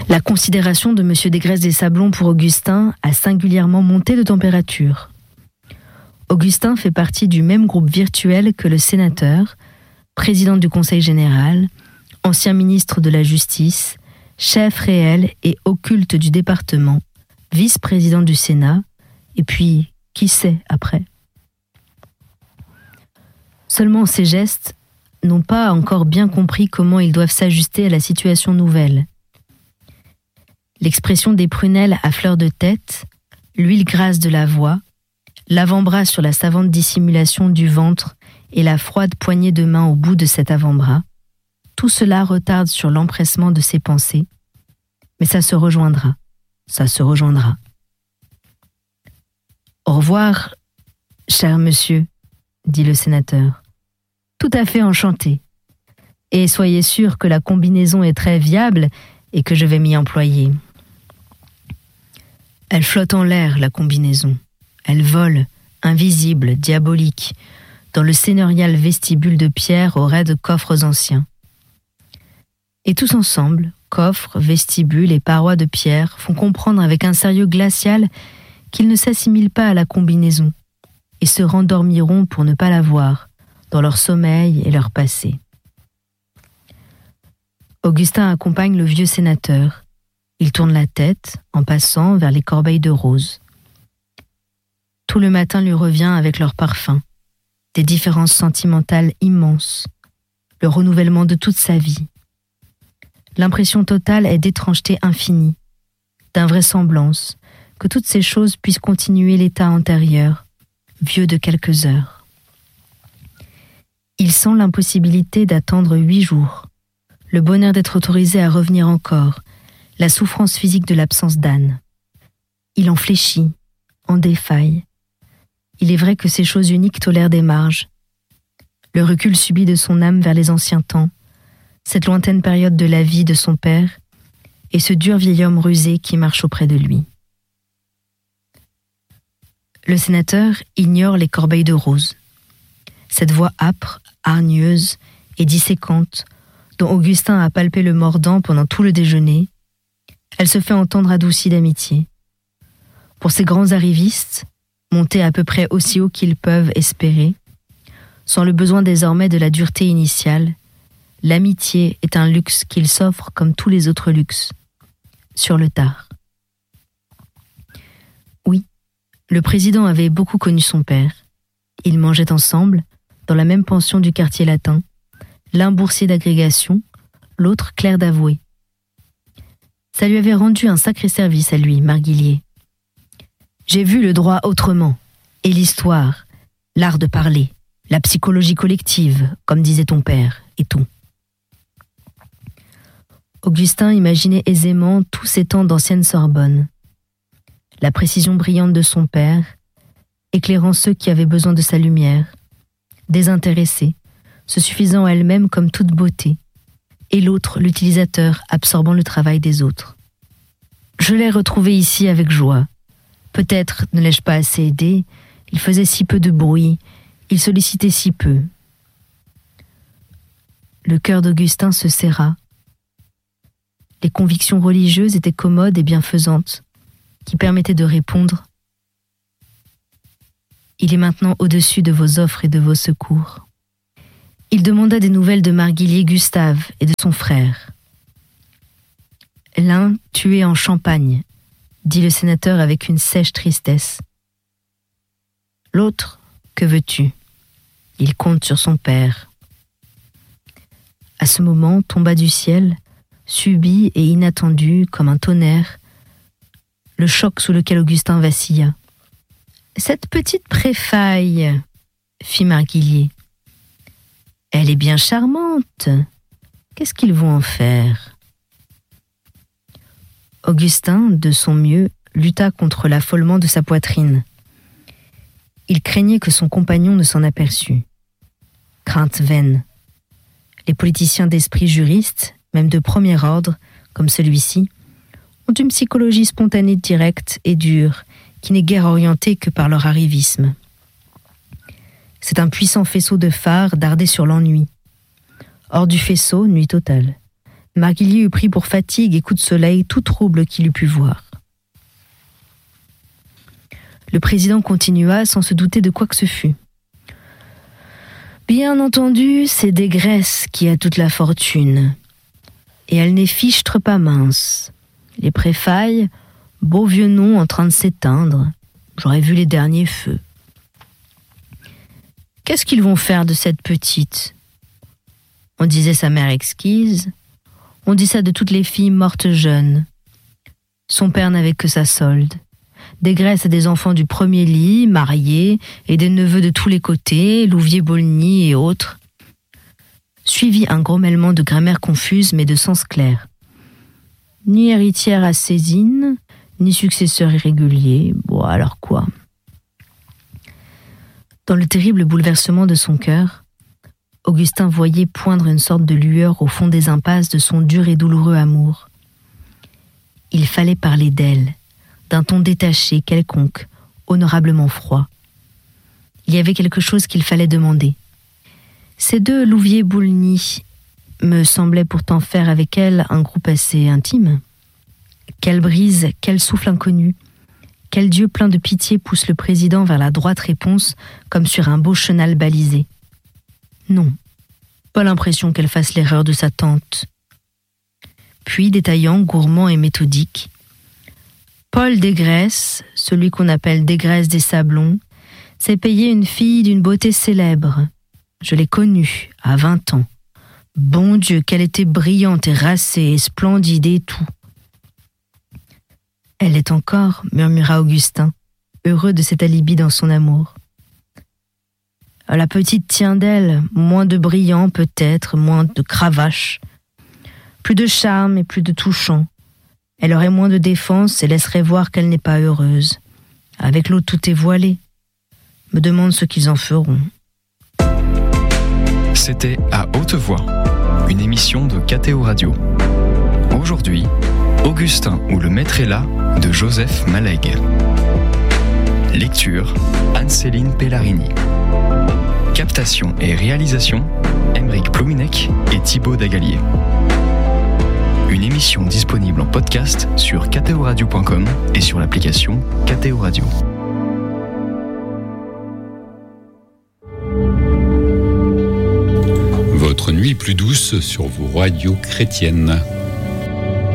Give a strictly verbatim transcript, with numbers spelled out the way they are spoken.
La considération de M. Desgraisses des Sablons pour Augustin a singulièrement monté de température. Augustin fait partie du même groupe virtuel que le sénateur, président du Conseil général, ancien ministre de la Justice, chef réel et occulte du département, vice-président du Sénat, et puis, qui sait après. Seulement ces gestes n'ont pas encore bien compris comment ils doivent s'ajuster à la situation nouvelle. L'expression des prunelles à fleur de tête, l'huile grasse de la voix, l'avant-bras sur la savante dissimulation du ventre et la froide poignée de main au bout de cet avant-bras, tout cela retarde sur l'empressement de ses pensées, mais ça se rejoindra, ça se rejoindra. « Au revoir, cher monsieur », dit le sénateur. « Tout à fait enchanté. Et soyez sûr que la combinaison est très viable et que je vais m'y employer. » Elle flotte en l'air, la combinaison. Elle vole, invisible, diabolique, dans le seigneurial vestibule de pierre aux raides coffres anciens. Et tous ensemble, coffres, vestibules et parois de pierre, font comprendre avec un sérieux glacial qu'ils ne s'assimilent pas à la combinaison et se rendormiront pour ne pas la voir, dans leur sommeil et leur passé. Augustin accompagne le vieux sénateur. Il tourne la tête, en passant vers les corbeilles de roses. Tout le matin lui revient avec leur parfum, des différences sentimentales immenses, le renouvellement de toute sa vie. L'impression totale est d'étrangeté infinie, d'invraisemblance, que toutes ces choses puissent continuer l'état antérieur, vieux de quelques heures. Il sent l'impossibilité d'attendre huit jours, le bonheur d'être autorisé à revenir encore, la souffrance physique de l'absence d'Anne. Il en fléchit, en défaille. Il est vrai que ces choses uniques tolèrent des marges. Le recul subit de son âme vers les anciens temps, cette lointaine période de la vie de son père, et ce dur vieil homme rusé qui marche auprès de lui. Le sénateur ignore les corbeilles de roses. Cette voix âpre, hargneuse et disséquente, dont Augustin a palpé le mordant pendant tout le déjeuner, elle se fait entendre adoucie d'amitié. Pour ces grands arrivistes, montés à peu près aussi haut qu'ils peuvent espérer, sans le besoin désormais de la dureté initiale, l'amitié est un luxe qu'ils s'offrent comme tous les autres luxes, sur le tard. Oui, le président avait beaucoup connu son père. Ils mangeaient ensemble, dans la même pension du quartier latin, l'un boursier d'agrégation, l'autre clerc d'avoué. Ça lui avait rendu un sacré service à lui, Marguillier. J'ai vu le droit autrement, et l'histoire, l'art de parler, la psychologie collective, comme disait ton père, et tout. Augustin imaginait aisément tous ces temps d'ancienne Sorbonne. La précision brillante de son père, éclairant ceux qui avaient besoin de sa lumière, désintéressée, se suffisant à elle-même comme toute beauté, et l'autre, l'utilisateur, absorbant le travail des autres. Je l'ai retrouvé ici avec joie. Peut-être ne l'ai-je pas assez aidé, il faisait si peu de bruit, il sollicitait si peu. Le cœur d'Augustin se serra. Les convictions religieuses étaient commodes et bienfaisantes, qui permettaient de répondre « Il est maintenant au-dessus de vos offres et de vos secours. » Il demanda des nouvelles de Marguillier Gustave et de son frère. L'un tué en Champagne, dit le sénateur avec une sèche tristesse. L'autre, que veux-tu? Il compte sur son père. À ce moment tomba du ciel, subit et inattendu comme un tonnerre, le choc sous lequel Augustin vacilla. Cette petite préfaille, fit Marguillier. Elle est bien charmante. Qu'est-ce qu'ils vont en faire? Augustin, de son mieux, lutta contre l'affolement de sa poitrine. Il craignait que son compagnon ne s'en aperçût. Crainte vaine. Les politiciens d'esprit juriste, même de premier ordre, comme celui-ci, ont une psychologie spontanée directe et dure, qui n'est guère orientée que par leur arrivisme. C'est un puissant faisceau de phare dardé sur l'ennui. Hors du faisceau, nuit totale. Marguillier eut pris pour fatigue et coup de soleil tout trouble qu'il eût pu voir. Le président continua sans se douter de quoi que ce fût. Bien entendu, c'est Desgraisses qui a toute la fortune. Et elle n'est fichtre pas mince. Les Préfailles, beau vieux nom en train de s'éteindre. J'aurais vu les derniers feux. Qu'est-ce qu'ils vont faire de cette petite ? On disait sa mère exquise. On dit ça de toutes les filles mortes jeunes. Son père n'avait que sa solde. Desgraisses a des enfants du premier lit, mariés, et des neveux de tous les côtés, Louvier-Bolny et autres. Suivit un grommellement de grammaire confuse mais de sens clair. Ni héritière à Césine, ni successeur irrégulier, bon alors quoi ? Dans le terrible bouleversement de son cœur, Augustin voyait poindre une sorte de lueur au fond des impasses de son dur et douloureux amour. Il fallait parler d'elle, d'un ton détaché, quelconque, honorablement froid. Il y avait quelque chose qu'il fallait demander. Ces deux Louvier-Bolny me semblaient pourtant faire avec elle un groupe assez intime. Quelle brise, quel souffle inconnu, quel dieu plein de pitié pousse le président vers la droite réponse comme sur un beau chenal balisé. Non, pas l'impression qu'elle fasse l'erreur de sa tante. Puis, détaillant, gourmand et méthodique, Paul Desgraisses, celui qu'on appelle Desgraisses des Sablons, s'est payé une fille d'une beauté célèbre. Je l'ai connue, à vingt ans. Bon Dieu, qu'elle était brillante et racée et splendide et tout. Elle l'est encore, murmura Augustin, heureux de cet alibi dans son amour. La petite tient d'elle, moins de brillant peut-être, moins de cravache. Plus de charme et plus de touchant. Elle aurait moins de défense et laisserait voir qu'elle n'est pas heureuse. Avec l'autre, tout est voilé. Me demande ce qu'ils en feront. C'était À Haute Voix, une émission de K T O Radio. Aujourd'hui, Augustin ou le maître est là de Joseph Malègue. Lecture, Anne-Céline Pellarini. Captation et réalisation, Aymeric Plouminec et Thibaut Dagalier. Une émission disponible en podcast sur k t o radio point com et sur l'application K T O Radio. Votre nuit plus douce sur vos radios chrétiennes.